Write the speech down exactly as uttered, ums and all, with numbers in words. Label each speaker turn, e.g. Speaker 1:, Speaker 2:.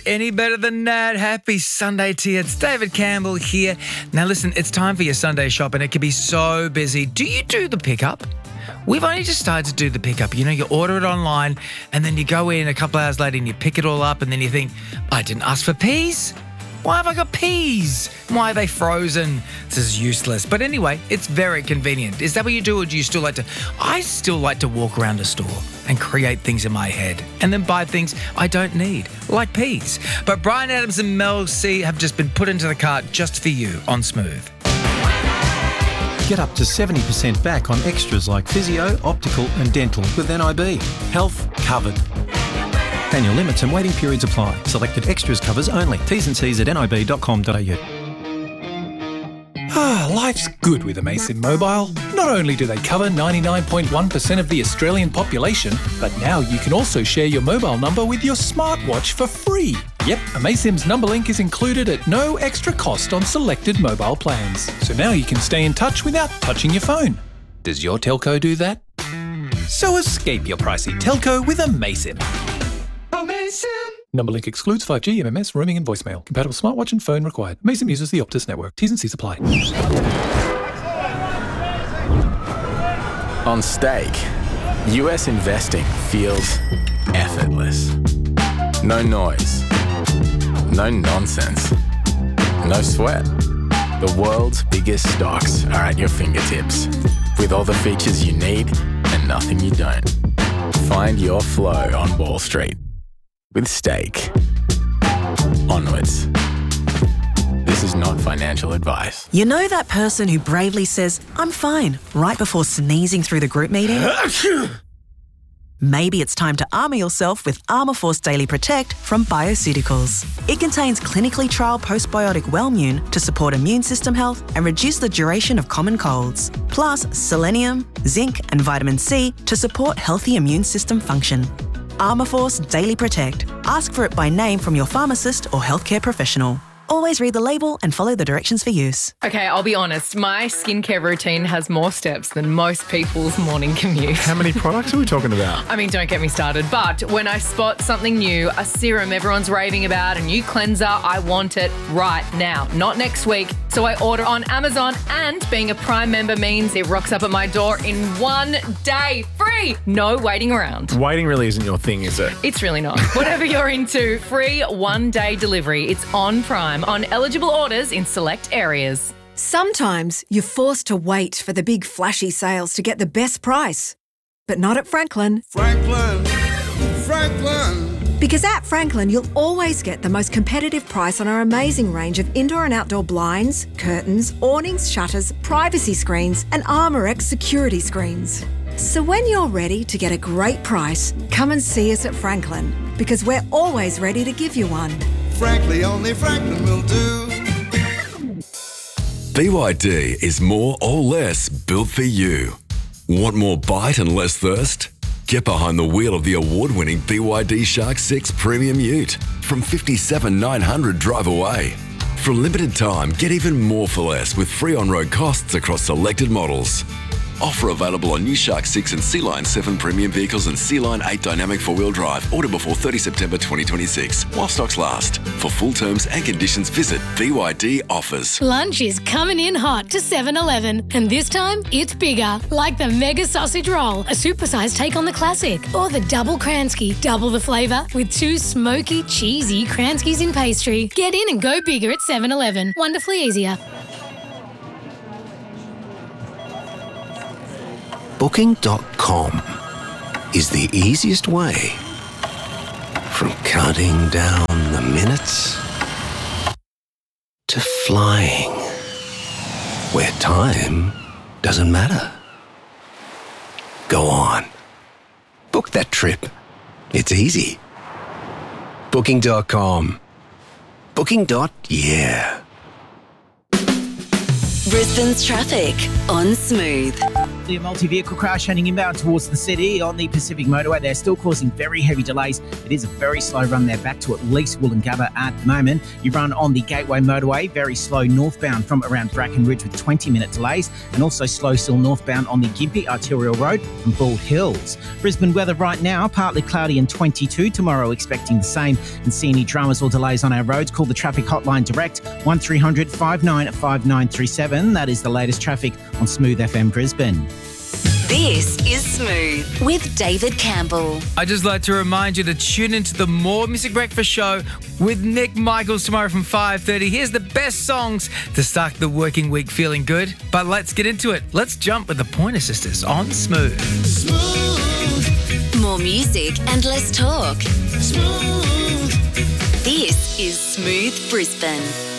Speaker 1: any better than that. Happy Sunday to you. It's David Campbell here. Now listen, it's time for your Sunday shop and it can be so busy. Do you do the pickup? We've only just started to do the pickup. You know, you order it online and then you go in a couple of hours later and you pick it all up and then you think, I didn't ask for peas. Why have I got peas? Why are they frozen? This is useless. But anyway, it's very convenient. Is that what you do, or do you still like to? I still like to walk around a store and create things in my head and then buy things I don't need, like peas. But Brian Adams and Mel C have just been put into the cart just for you on Smooth.
Speaker 2: Get up to seventy percent back on extras like physio, optical and dental with N I B. Health covered. Annual limits and waiting periods apply. Selected extras covers only. T's and C's at n i b dot com dot a u.
Speaker 3: Ah, life's good with Amaysim Mobile. Not only do they cover ninety-nine point one percent of the Australian population, but now you can also share your mobile number with your smartwatch for free. Yep, Amaysim's number link is included at no extra cost on selected mobile plans. So now you can stay in touch without touching your phone. Does your telco do that? So escape your pricey telco with Amaysim. Number link excludes five G, M M S, roaming and voicemail. Compatible smartwatch and phone required. Amaysim uses the Optus network. T's and C's apply.
Speaker 4: On Stake, U S investing feels effortless. No noise. No nonsense. No sweat. The world's biggest stocks are at your fingertips, with all the features you need and nothing you don't. Find your flow on Wall Street. With Stake. Onwards. This is not financial advice.
Speaker 5: You know that person who bravely says, I'm fine, right before sneezing through the group meeting? Maybe it's time to armour yourself with Armourforce Daily Protect from Bioceuticals. It contains clinically trialled postbiotic Wellmune to support immune system health and reduce the duration of common colds. Plus selenium, zinc and vitamin C to support healthy immune system function. Armourforce Daily Protect. Ask for it by name from your pharmacist or healthcare professional. Always read the label and follow the directions for use.
Speaker 6: Okay, I'll be honest. My skincare routine has more steps than most people's morning commute.
Speaker 7: How many products are we talking about?
Speaker 6: I mean, don't get me started. But when I spot something new, a serum everyone's raving about, a new cleanser, I want it right now, not next week. So I order on Amazon, and being a Prime member means it rocks up at my door in one day, free. No waiting around.
Speaker 7: Waiting really isn't your thing, is it?
Speaker 6: It's really not. Whatever you're into, free one-day delivery. It's on Prime on eligible orders in select areas.
Speaker 8: Sometimes you're forced to wait for the big flashy sales to get the best price. But not at Franklin.
Speaker 9: Franklin, Franklin.
Speaker 8: Because at Franklin, you'll always get the most competitive price on our amazing range of indoor and outdoor blinds, curtains, awnings, shutters, privacy screens and ArmorX security screens. So when you're ready to get a great price, come and see us at Franklin, because we're always ready to give you one.
Speaker 9: Frankly, only Franklin will do.
Speaker 10: B Y D is more or less built for you. Want more bite and less thirst? Get behind the wheel of the award-winning B Y D Shark six Premium Ute from fifty-seven thousand nine hundred drive away. For a limited time, get even more for less with free on-road costs across selected models. Offer available on new Shark six and Sea Line seven premium vehicles and Sea Line eight dynamic four-wheel drive. Order before thirtieth September twenty twenty-six while stocks last. For full terms and conditions, visit B Y D Offers.
Speaker 11: Lunch is coming in hot to seven eleven, and this time it's bigger, like the Mega Sausage Roll, a supersized take on the classic, or the Double Kransky, double the flavour with two smoky, cheesy Kranskys in pastry. Get in and go bigger at seven eleven. Wonderfully easier.
Speaker 12: Booking dot com is the easiest way from counting down the minutes to flying where time doesn't matter. Go on. Book that trip. It's easy. Booking dot com. Booking. Yeah.
Speaker 13: Brisbane's traffic on Smooth. A multi-vehicle crash heading inbound towards the city on the Pacific Motorway. They're still causing very heavy delays. It is a very slow run there back to at least Woolloongabba at the moment. You run on the Gateway Motorway, very slow northbound from around Bracken Ridge with twenty minute delays, and also slow still northbound on the Gympie Arterial Road from Bald Hills. Brisbane weather right now, partly cloudy and twenty-two. Tomorrow expecting the same. And see any dramas or delays on our roads, call the traffic hotline direct, one three hundred five nine five nine three seven. That is the latest traffic on Smooth F M Brisbane.
Speaker 14: This is Smooth with David Campbell.
Speaker 1: I'd just like to remind you to tune into the More Music Breakfast show with Nick Michaels tomorrow from five thirty. Here's the best songs to start the working week feeling good. But let's get into it. Let's jump with the Pointer Sisters on Smooth.
Speaker 14: Smooth. More music and less talk. Smooth. This is Smooth Brisbane.